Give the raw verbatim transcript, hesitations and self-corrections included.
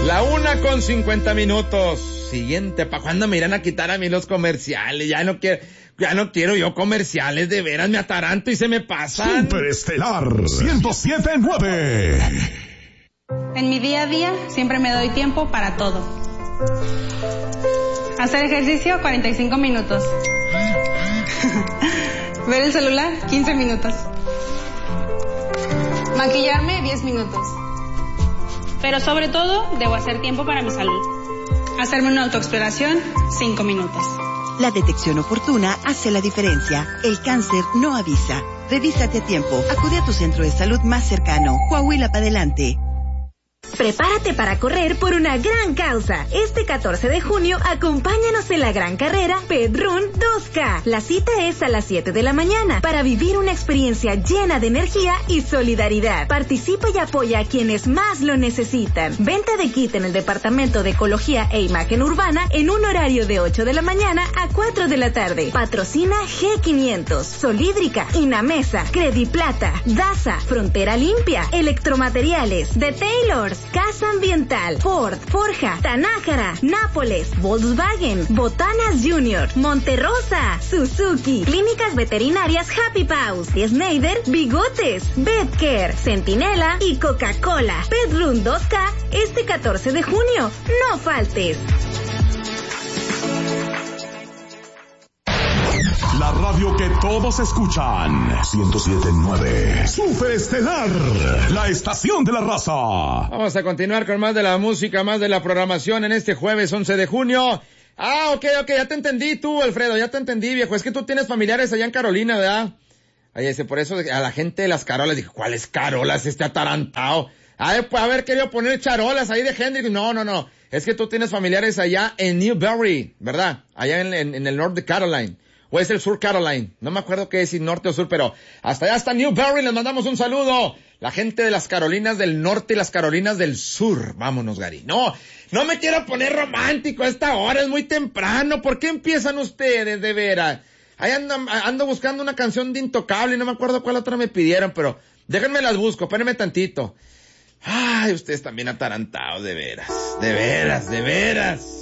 La una con cincuenta minutos. Siguiente, ¿pa' cuándo me irán a quitar a mí los comerciales? Ya no quiero, ya no quiero yo comerciales, de veras me ataranto y se me pasan. Superestelar ciento siete punto nueve. En mi día a día siempre me doy tiempo para todo. Hacer ejercicio cuarenta y cinco minutos. Ver el celular quince minutos. Maquillarme diez minutos. Pero sobre todo debo hacer tiempo para mi salud. Hacerme una autoexploración cinco minutos. La detección oportuna hace la diferencia. El cáncer no avisa. Revísate a tiempo. Acude a tu centro de salud más cercano. Coahuila para adelante. Prepárate para correr por una gran causa. Este catorce de junio, acompáñanos en la gran carrera Pedrún dos K. La cita es a las siete de la mañana para vivir una experiencia llena de energía y solidaridad. Participa y apoya a quienes más lo necesitan. Venta de kit en el Departamento de Ecología e Imagen Urbana en un horario de ocho de la mañana a cuatro de la tarde. Patrocina G quinientos, Solídrica, Inamesa, Crediplata, Daza, Frontera Limpia, Electromateriales, The Taylors, Casa Ambiental, Ford, Forja, Tanájara, Nápoles, Volkswagen, Botanas Junior, Monterrosa, Suzuki, Clínicas Veterinarias Happy Paws, Schneider, Bigotes, Betcare, Centinela y Coca-Cola. Pedrún dos K este catorce de junio. No faltes. La radio que todos escuchan. ciento siete punto nueve. Superestelar, la estación de la raza. Vamos a continuar con más de la música, más de la programación en este jueves once de junio. Ah, ok, ok, ya te entendí tú, Alfredo, ya te entendí, viejo. Es que tú tienes familiares allá en Carolina, ¿verdad? Ahí ese, por eso a la gente de las Carolas dije, ¿cuáles Carolas? Este atarantado. A ver, pues haber querido poner charolas ahí de Hendrix. No, no, no. Es que tú tienes familiares allá en Newberry, ¿verdad? Allá en, en, en el norte de Caroline. O es el sur Caroline, no me acuerdo qué es, si norte o sur, pero hasta allá está Newberry, les mandamos un saludo. La gente de las Carolinas del Norte y las Carolinas del Sur. Vámonos, Gary. No, no me quiero poner romántico a esta hora, es muy temprano. ¿Por qué empiezan ustedes, de veras? Ahí ando, ando buscando una canción de Intocable y no me acuerdo cuál otra me pidieron, pero déjenme las busco, espérenme tantito. Ay, ustedes también atarantados, de veras, de veras, de veras.